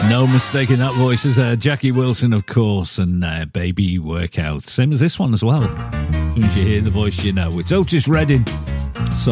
No mistaking that voice as Jackie Wilson, of course, and Baby Workout. Same as this one as well. As soon as you hear the voice, you know. It's Otis Redding. So